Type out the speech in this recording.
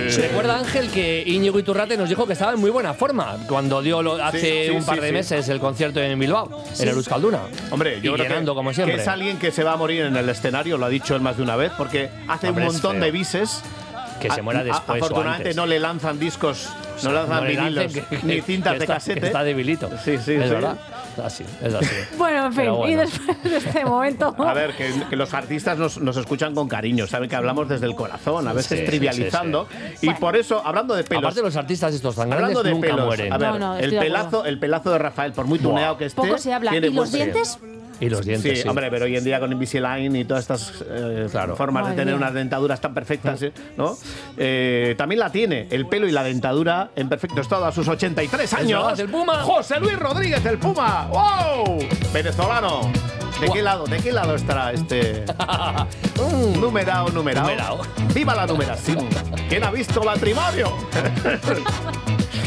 Recuerda, Ángel, que Íñigo Iturrate nos dijo que estaba en muy buena forma cuando dio hace un par de meses el concierto en Bilbao, en el Euskalduna. Hombre, yo creo que, como siempre. Que es alguien que se va a morir en el escenario, lo ha dicho él más de una vez, porque hace un montón de bises. Que se muera después. Afortunadamente no le lanzan discos, no lanzan vinilos, ni cintas de casete. Está debilito. Sí, es verdad. Es así. Bueno, en fin, y después de este momento. A ver, que los artistas nos escuchan con cariño, saben que hablamos desde el corazón, a veces trivializando. Y por eso, hablando de pelos. Aparte, los artistas estos tan grandes de nunca pelos, mueren. A ver, el pelazo de Rafael, por muy tuneado que esté. Poco se habla. ¿Y los dientes? Y los dientes, sí. Hombre, pero hoy en día con Invisalign y todas estas formas de tener unas dentaduras tan perfectas, ¿no? También la tiene, el pelo y la dentadura en perfecto estado a sus 83 años. ¡El Puma! ¡José Luis Rodríguez, el Puma! ¡Wow! Venezolano. ¿De qué lado estará este numerado? ¡Viva la numeración! ¿Quién ha visto matrimonio?